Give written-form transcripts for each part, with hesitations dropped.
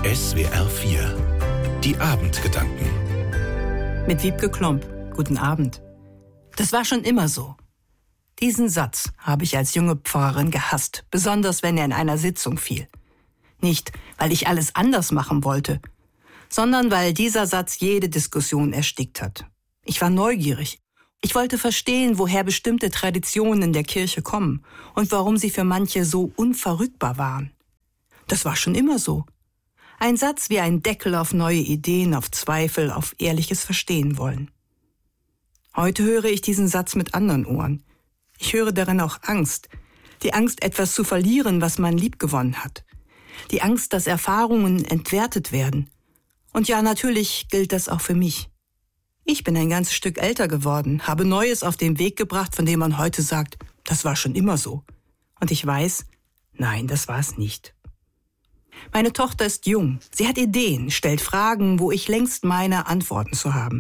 SWR 4. Die Abendgedanken. Mit Wiebke Klomp. Guten Abend. Das war schon immer so. Diesen Satz habe ich als junge Pfarrerin gehasst, besonders wenn er in einer Sitzung fiel. Nicht, weil ich alles anders machen wollte, sondern weil dieser Satz jede Diskussion erstickt hat. Ich war neugierig. Ich wollte verstehen, woher bestimmte Traditionen in der Kirche kommen und warum sie für manche so unverrückbar waren. Das war schon immer so. Ein Satz wie ein Deckel auf neue Ideen, auf Zweifel, auf ehrliches Verstehen wollen. Heute höre ich diesen Satz mit anderen Ohren. Ich höre darin auch Angst. Die Angst, etwas zu verlieren, was man liebgewonnen hat. Die Angst, dass Erfahrungen entwertet werden. Und ja, natürlich gilt das auch für mich. Ich bin ein ganzes Stück älter geworden, habe Neues auf den Weg gebracht, von dem man heute sagt, das war schon immer so. Und ich weiß, nein, das war es nicht. Meine Tochter ist jung, sie hat Ideen, stellt Fragen, wo ich längst meine, Antworten zu haben.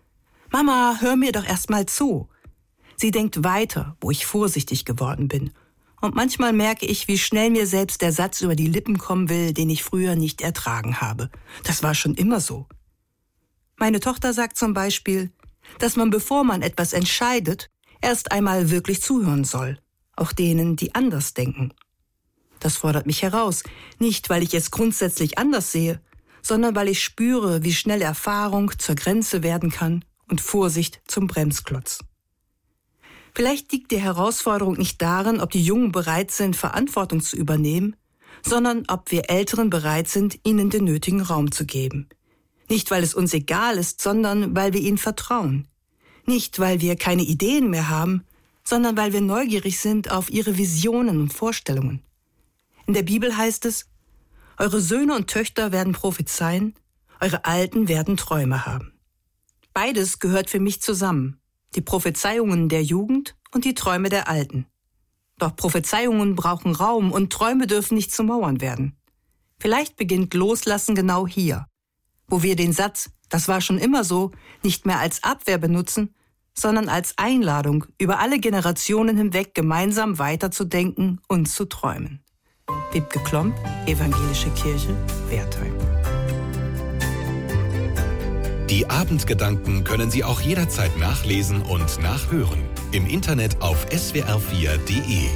Mama, hör mir doch erst mal zu. Sie denkt weiter, wo ich vorsichtig geworden bin. Und manchmal merke ich, wie schnell mir selbst der Satz über die Lippen kommen will, den ich früher nicht ertragen habe. Das war schon immer so. Meine Tochter sagt zum Beispiel, dass man, bevor man etwas entscheidet, erst einmal wirklich zuhören soll. Auch denen, die anders denken. Das fordert mich heraus. Nicht, weil ich es grundsätzlich anders sehe, sondern weil ich spüre, wie schnell Erfahrung zur Grenze werden kann und Vorsicht zum Bremsklotz. Vielleicht liegt die Herausforderung nicht darin, ob die Jungen bereit sind, Verantwortung zu übernehmen, sondern ob wir Älteren bereit sind, ihnen den nötigen Raum zu geben. Nicht, weil es uns egal ist, sondern weil wir ihnen vertrauen. Nicht, weil wir keine Ideen mehr haben, sondern weil wir neugierig sind auf ihre Visionen und Vorstellungen. In der Bibel heißt es, eure Söhne und Töchter werden prophezeien, eure Alten werden Träume haben. Beides gehört für mich zusammen. Die Prophezeiungen der Jugend und die Träume der Alten. Doch Prophezeiungen brauchen Raum und Träume dürfen nicht zu Mauern werden. Vielleicht beginnt Loslassen genau hier, wo wir den Satz, das war schon immer so, nicht mehr als Abwehr benutzen, sondern als Einladung, über alle Generationen hinweg gemeinsam weiterzudenken und zu träumen. Wiebke Klomp, Evangelische Kirche, Wertheim. Die Abendgedanken können Sie auch jederzeit nachlesen und nachhören. Im Internet auf swr4.de.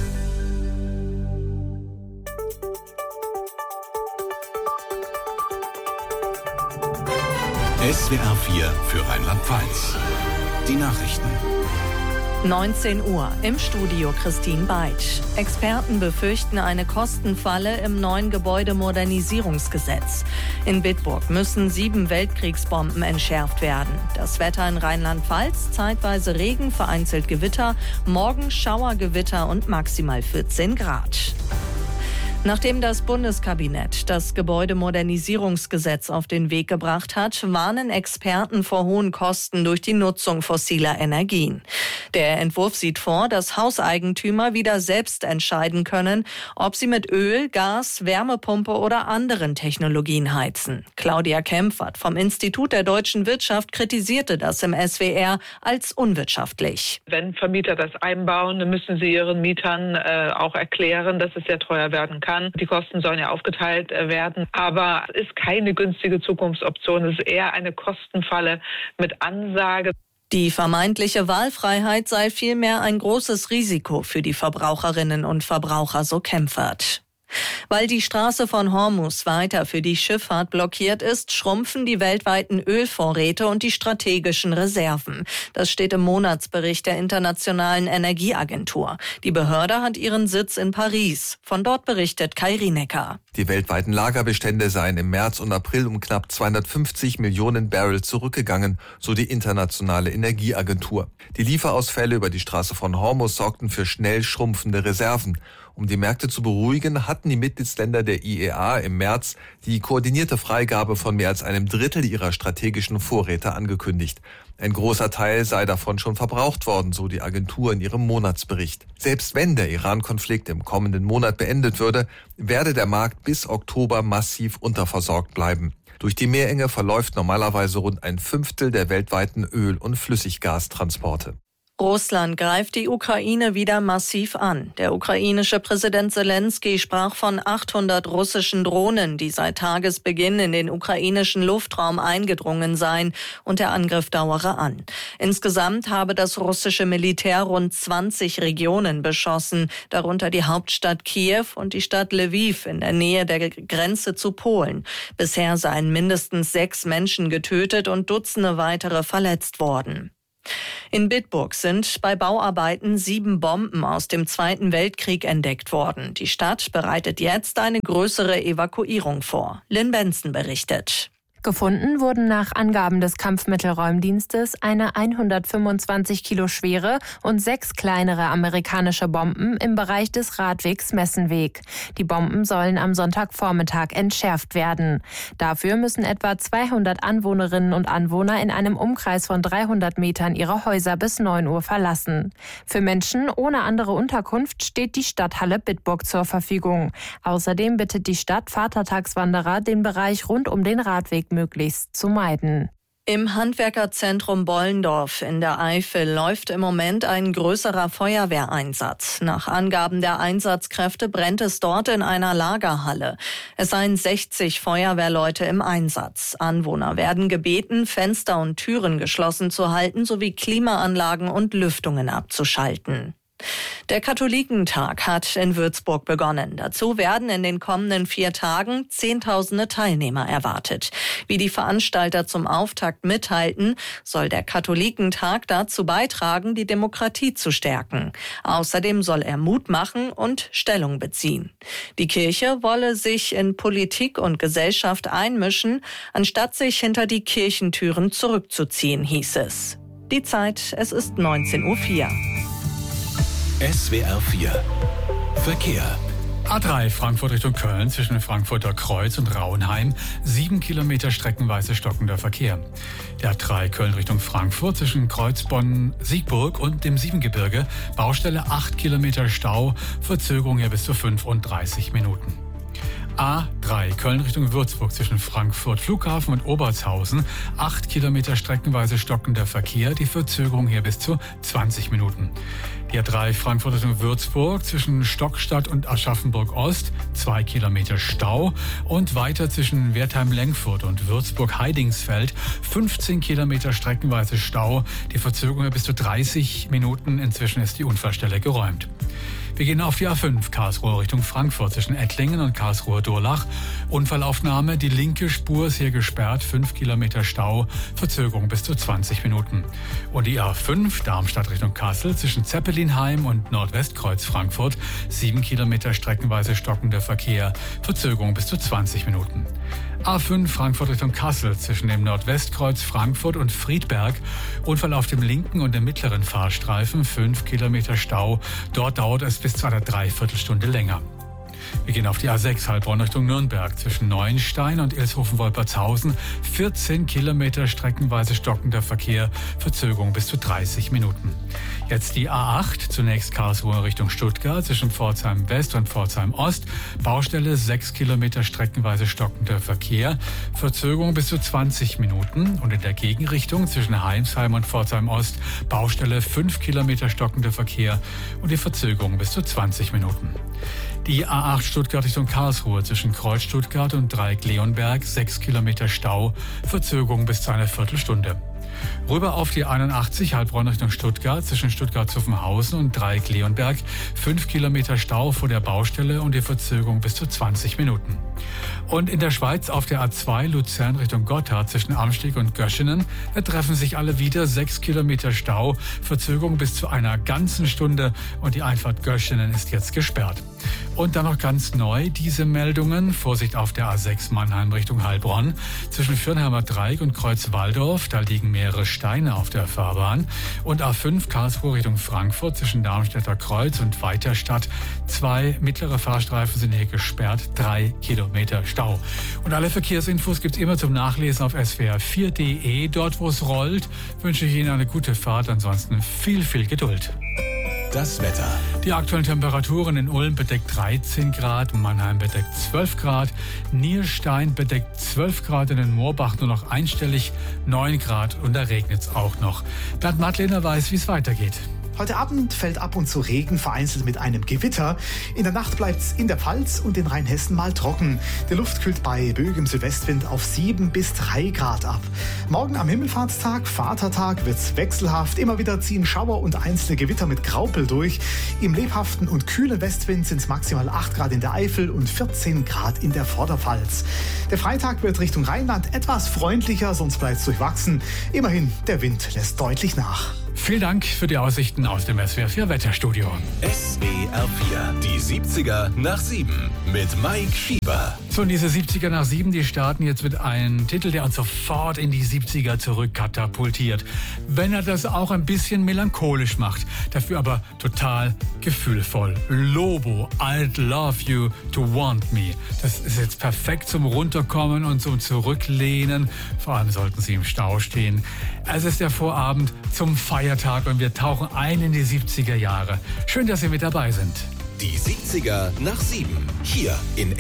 SWR 4 für Rheinland-Pfalz. Die Nachrichten. 19 Uhr, im Studio Christine Beitsch. Experten befürchten eine Kostenfalle im neuen Gebäudemodernisierungsgesetz. In Bitburg müssen 7 Weltkriegsbomben entschärft werden. Das Wetter in Rheinland-Pfalz, zeitweise Regen, vereinzelt Gewitter, morgen Schauergewitter und maximal 14 Grad. Nachdem das Bundeskabinett das Gebäudemodernisierungsgesetz auf den Weg gebracht hat, warnen Experten vor hohen Kosten durch die Nutzung fossiler Energien. Der Entwurf sieht vor, dass Hauseigentümer wieder selbst entscheiden können, ob sie mit Öl, Gas, Wärmepumpe oder anderen Technologien heizen. Claudia Kempfert vom Institut der deutschen Wirtschaft kritisierte das im SWR als unwirtschaftlich. Wenn Vermieter das einbauen, dann müssen sie ihren Mietern auch erklären, dass es sehr teuer werden kann. Die Kosten sollen ja aufgeteilt werden, aber es ist keine günstige Zukunftsoption. Es ist eher eine Kostenfalle mit Ansage. Die vermeintliche Wahlfreiheit sei vielmehr ein großes Risiko für die Verbraucherinnen und Verbraucher, so Kempfert. Weil die Straße von Hormuz weiter für die Schifffahrt blockiert ist, schrumpfen die weltweiten Ölvorräte und die strategischen Reserven. Das steht im Monatsbericht der Internationalen Energieagentur. Die Behörde hat ihren Sitz in Paris. Von dort berichtet Kai Rienecker. Die weltweiten Lagerbestände seien im März und April um knapp 250 Millionen Barrel zurückgegangen, so die Internationale Energieagentur. Die Lieferausfälle über die Straße von Hormuz sorgten für schnell schrumpfende Reserven. Um die Märkte zu beruhigen, hatten die Mitgliedsländer der IEA im März die koordinierte Freigabe von mehr als einem Drittel ihrer strategischen Vorräte angekündigt. Ein großer Teil sei davon schon verbraucht worden, so die Agentur in ihrem Monatsbericht. Selbst wenn der Iran-Konflikt im kommenden Monat beendet würde, werde der Markt bis Oktober massiv unterversorgt bleiben. Durch die Meerenge verläuft normalerweise rund ein Fünftel der weltweiten Öl- und Flüssiggastransporte. Russland greift die Ukraine wieder massiv an. Der ukrainische Präsident Selenskyj sprach von 800 russischen Drohnen, die seit Tagesbeginn in den ukrainischen Luftraum eingedrungen seien, und der Angriff dauere an. Insgesamt habe das russische Militär rund 20 Regionen beschossen, darunter die Hauptstadt Kiew und die Stadt Lviv in der Nähe der Grenze zu Polen. Bisher seien mindestens 6 Menschen getötet und Dutzende weitere verletzt worden. In Bitburg sind bei Bauarbeiten 7 Bomben aus dem Zweiten Weltkrieg entdeckt worden. Die Stadt bereitet jetzt eine größere Evakuierung vor. Lynn Benson berichtet. Gefunden wurden nach Angaben des Kampfmittelräumdienstes eine 125 Kilo schwere und 6 kleinere amerikanische Bomben im Bereich des Radwegs Messenweg. Die Bomben sollen am Sonntagvormittag entschärft werden. Dafür müssen etwa 200 Anwohnerinnen und Anwohner in einem Umkreis von 300 Metern ihre Häuser bis 9 Uhr verlassen. Für Menschen ohne andere Unterkunft steht die Stadthalle Bitburg zur Verfügung. Außerdem bittet die Stadt Vatertagswanderer, den Bereich rund um den Radweg möglichst zu meiden. Im Handwerkerzentrum Bollendorf in der Eifel läuft im Moment ein größerer Feuerwehreinsatz. Nach Angaben der Einsatzkräfte brennt es dort in einer Lagerhalle. Es seien 60 Feuerwehrleute im Einsatz. Anwohner werden gebeten, Fenster und Türen geschlossen zu halten sowie Klimaanlagen und Lüftungen abzuschalten. Der Katholikentag hat in Würzburg begonnen. Dazu werden in den kommenden 4 Tagen Zehntausende Teilnehmer erwartet. Wie die Veranstalter zum Auftakt mitteilten, soll der Katholikentag dazu beitragen, die Demokratie zu stärken. Außerdem soll er Mut machen und Stellung beziehen. Die Kirche wolle sich in Politik und Gesellschaft einmischen, anstatt sich hinter die Kirchentüren zurückzuziehen, hieß es. Die Zeit, es ist 19:04 Uhr. SWR 4 Verkehr. A3 Frankfurt Richtung Köln zwischen Frankfurter Kreuz und Rauenheim 7 Kilometer streckenweise stockender Verkehr. Der A3 Köln Richtung Frankfurt zwischen Kreuzbonn-Siegburg und dem Siebengebirge Baustelle 8 Kilometer Stau, Verzögerung hier bis zu 35 Minuten. A3 Köln Richtung Würzburg zwischen Frankfurt Flughafen und Obertshausen 8 Kilometer streckenweise stockender Verkehr, die Verzögerung hier bis zu 20 Minuten. Die A3 Frankfurt Richtung Würzburg zwischen Stockstadt und Aschaffenburg-Ost 2 Kilometer Stau und weiter zwischen Wertheim-Lengfurt und Würzburg-Heidingsfeld 15 Kilometer streckenweise Stau, die Verzögerung bis zu 30 Minuten. Inzwischen ist die Unfallstelle geräumt. Wir gehen auf die A5 Karlsruhe Richtung Frankfurt zwischen Ettlingen und Karlsruhe-Durlach. Unfallaufnahme, die linke Spur ist hier gesperrt, 5 Kilometer Stau, Verzögerung bis zu 20 Minuten. Und die A5 Darmstadt Richtung Kassel zwischen Zeppelinheim und Nordwestkreuz Frankfurt 7 Kilometer streckenweise stockender Verkehr, Verzögerung bis zu 20 Minuten. A5 Frankfurt Richtung Kassel zwischen dem Nordwestkreuz Frankfurt und Friedberg. Unfall auf dem linken und dem mittleren Fahrstreifen, 5 Kilometer Stau. Dort dauert es bis zu einer Dreiviertelstunde länger. Wir gehen auf die A6 Heilbronn Richtung Nürnberg zwischen Neuenstein und Ilshofen-Wolpertshausen 14 Kilometer streckenweise stockender Verkehr, Verzögerung bis zu 30 Minuten. Jetzt die A8, zunächst Karlsruhe Richtung Stuttgart zwischen Pforzheim West und Pforzheim Ost, Baustelle 6 Kilometer streckenweise stockender Verkehr, Verzögerung bis zu 20 Minuten. Und in der Gegenrichtung zwischen Heimsheim und Pforzheim Ost, Baustelle 5 Kilometer stockender Verkehr und die Verzögerung bis zu 20 Minuten. Die A8 Stuttgart Richtung Karlsruhe zwischen Kreuz Stuttgart und Dreieck-Leonberg 6 Kilometer Stau, Verzögerung bis zu einer Viertelstunde. Rüber auf die 81 Heilbronn Richtung Stuttgart zwischen Stuttgart-Zuffenhausen und Dreieck-Leonberg 5 Kilometer Stau vor der Baustelle und die Verzögerung bis zu 20 Minuten. Und in der Schweiz auf der A2 Luzern Richtung Gotthard zwischen Amsteg und Göschenen, da treffen sich alle wieder 6 Kilometer Stau, Verzögerung bis zu einer ganzen Stunde und die Einfahrt Göschenen ist jetzt gesperrt. Und dann noch ganz neu diese Meldungen. Vorsicht auf der A6 Mannheim Richtung Heilbronn. Zwischen Fürnheimer Dreieck und Kreuz-Walldorf, da liegen mehrere Steine auf der Fahrbahn. Und A5 Karlsruhe Richtung Frankfurt zwischen Darmstädter Kreuz und Weiterstadt. 2 mittlere Fahrstreifen sind hier gesperrt, 3 Kilometer Stau. Und alle Verkehrsinfos gibt's immer zum Nachlesen auf swr4.de. Dort, wo es rollt, wünsche ich Ihnen eine gute Fahrt. Ansonsten viel, viel Geduld. das Wetter. Die aktuellen Temperaturen: in Ulm bedeckt 13 Grad, Mannheim bedeckt 12 Grad, Nierstein bedeckt 12 Grad, in den Moorbach nur noch einstellig 9 Grad und da regnet es auch noch. Bernd Madlener weiß, wie es weitergeht. Heute Abend fällt ab und zu Regen, vereinzelt mit einem Gewitter. In der Nacht bleibt es in der Pfalz und in Rheinhessen mal trocken. Die Luft kühlt bei böigem Südwestwind auf 7 bis 3 Grad ab. Morgen am Himmelfahrtstag, Vatertag, wird's wechselhaft. Immer wieder ziehen Schauer und einzelne Gewitter mit Graupel durch. Im lebhaften und kühlen Westwind sind es maximal 8 Grad in der Eifel und 14 Grad in der Vorderpfalz. Der Freitag wird Richtung Rheinland etwas freundlicher, sonst bleibt es durchwachsen. Immerhin, der Wind lässt deutlich nach. Vielen Dank für die Aussichten aus dem SWR 4 Wetterstudio. SWR 4, die 70er nach 7 mit Mike Schieber. So, und diese 70er nach 7, die starten jetzt mit einem Titel, der uns sofort in die 70er zurückkatapultiert. Wenn er das auch ein bisschen melancholisch macht, dafür aber total gefühlvoll. Lobo, I'd love you to want me. Das ist jetzt perfekt zum Runterkommen und zum Zurücklehnen. Vor allem sollten Sie im Stau stehen. Es ist der Vorabend zum Feiertag und wir tauchen ein in die 70er Jahre. Schön, dass Sie mit dabei sind. Die 70er nach 7, hier in